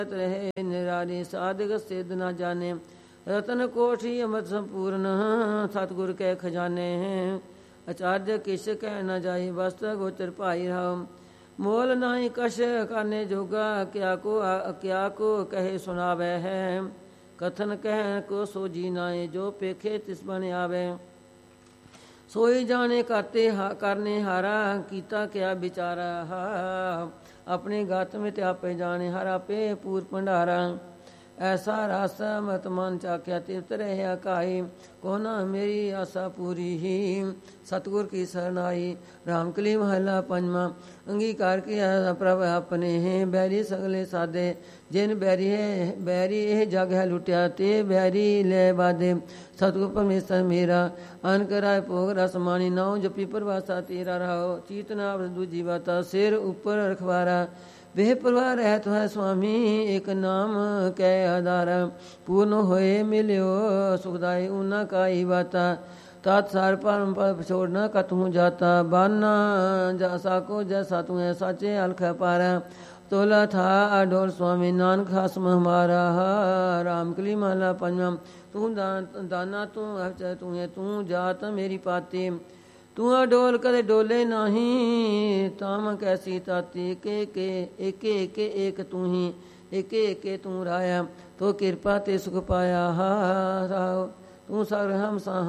ਰਹੇ ਨਿਰਾਲੀ ਸਾਧਕ ਸਿੱਧ ਨਾ ਜਾਣੇ ਰਤਨ ਕੋਠੀ ਅਮਰ ਸੰਪੂਰਨ ਸਤਿਗੁਰ ਕੇ ਖਜ਼ਾਨੇ ਆਚਾਰਜ ਕਿਛ ਕਹਿ ਨਾ ਜਾਈ ਵਸਤ ਗੋਚਰ ਭਾਈ ਰਾਮ ਮੋਲ ਨਾਹੀ ਕਛ ਕਰਨੇ ਜੋਗਾ ਕਿਆ ਕੋ ਕਹੇ ਸੁਣਾਵੇ ਹੈ ਕਥਨ ਕਹਿ ਕੋ ਸੋਜੀ ਨਾਏ ਜੋ ਪੇਖੇ ਤਿਸ ਬਣ ਆਵੇ ਸੋਈ ਜਾਣੇ ਕਰਨੇ ਹਾਰਾ ਕੀਤਾ ਕਿਆ ਵਿਚਾਰਾ ਆਪਣੇ ਗਤ ਵਿੱਚ ਆਪੇ ਜਾਣੇ ਹਰ ਆਪੇ ਪੂਰ ਭੰਡਾਰਾ ਐਸਾ ਰਸ ਮਤ ਮਨ ਚਾਖਿਆ ਤਿਵਤ ਰਹਿਆ ਕਾਈ ਕੋਨਾ ਮੇਰੀ ਆਸਾ ਪੂਰੀ ਹੀ ਸਤਿਗੁਰ ਕੀ ਸਰਨਾਈ ਰਾਮਕਲੀ ਮਹੱਲਾ ਪੰਜਵਾਂ ਅੰਗੀਕਾਰ ਕੀਆ ਪ੍ਰਭ ਆਪਣੇ ਹੈ ਬੈਰੀ ਸਗਲੇ ਸਾਦੇ ਜਿਨ ਬੈਰੀ ਇਹ ਜਗ ਹੈ ਲੁੱਟਿਆ ਤੇ ਬੈਰੀ ਲੈ ਬਾਦੇ ਸਤਿਗੁਰ ਪਰਮੇਸ਼ਰ ਮੇਰਾ ਅਨ ਕਰਾਏ ਭੋਗ ਰਸ ਮਾਣੀ ਨਾਉ ਜਪੀ ਪ੍ਰਵਾਸਾ ਤੇਰਾ ਰਹਾਓ ਚੀਤਨਾ ਦੂਜੀ ਬਾਤਾ ਸਿਰ ਉੱਪਰ ਰਖਵਾਰਾ ਵੇਹ ਪਰਵਾਰ ਰਹਿਤ ਹੈ ਸੁਆਮੀ ਇੱਕ ਨਾਮ ਕੈ ਆਧਾਰਾ ਪੂਰਨ ਹੋਏ ਮਿਲਿਓ ਸੁਖਦਾਈ ਉਨਾ ਕਾਈ ਬਾਤਾ ਤਤ ਸਾਰ ਪਰਮ ਪਦ ਛੋੜਨਾ ਕਤਹੂ ਜਾਤਾ ਬਾਨਾ ਜਾਸਾ ਕੋ ਜੈਸਾ ਤੂੰ ਹੈ ਸਾਚੇ ਅਲਖ ਪਾਰਾ ਤੋਲਾ ਥਾ ਅਡੋਲ ਸੁਆਮੀ ਨਾਨਕ ਖਸਮ ਹਮਾਰਾ ਰਾਮਕਲੀ ਮਹਲਾ ਪੰਜਵਾਂ ਤੂੰ ਦਾਨਾ ਤੂੰ ਅਵਚੈ ਤੂੰ ਹੈ ਤੂੰ ਜਾਤ ਮੇਰੀ ਪਾਤੀ ਤੂੰ ਅਡੋਲ ਕਦੇ ਡੋਲੇ ਨਹੀਂ ਤਾਮ ਕੈਸੀ ਤਾਤੀ ਏਕੇ ਏਕ ਤੂੰ ਹੀ ਏਕੇ ਤੂੰ ਰਾਇਆ ਤੋ ਕਿਰਪਾ ਤੇ ਸੁਖ ਪਾਇਆ ਹਾ ਤੂੰ ਸਰ ਹਮ ਸਾਹ